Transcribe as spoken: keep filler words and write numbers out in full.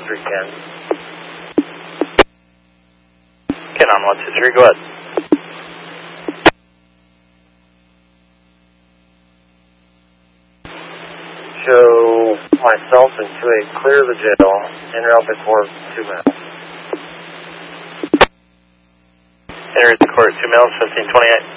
three ten. Canon one two three, go ahead. Show myself and two eight clear the jail, en route to court two miles. En route to court two miles, fifteen twenty-eight.